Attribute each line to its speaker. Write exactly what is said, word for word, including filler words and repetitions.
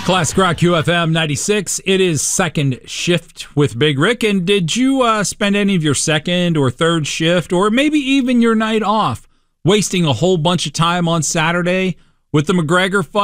Speaker 1: Classic Rock Q F M ninety-six. It is second shift with Big Rick. And did you uh, spend any of your second or third shift, or maybe even your night off, wasting a whole bunch of time on Saturday with the McGregor fight?